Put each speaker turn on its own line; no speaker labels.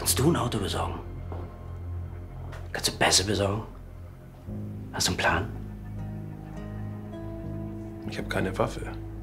Kannst du ein Auto besorgen? Kannst du Pässe besorgen? Hast du einen Plan?
Ich habe keine Waffe.